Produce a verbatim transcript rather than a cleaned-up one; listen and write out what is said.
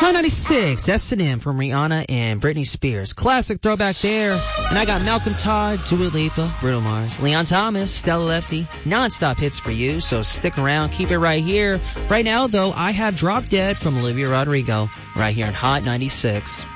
Hot ninety-six, S and M from Rihanna and Britney Spears. Classic throwback there. And I got Malcolm Todd, Dua Lipa, Bruno Mars, Leon Thomas, Stella Lefty. Non-stop hits for you, so stick around. Keep it right here. Right now, though, I have Drop Dead from Olivia Rodrigo right here on Hot ninety-six.